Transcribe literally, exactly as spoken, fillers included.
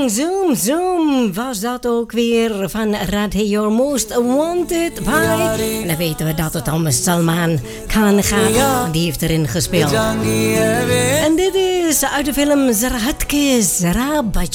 Zoom, zoom, zoom. Was dat ook weer van Radhe Your Most Wanted By? En dan weten we dat het om Salman Khan gaat. Die heeft erin gespeeld. En dit is uit de film Zara Hatke Zara Bach.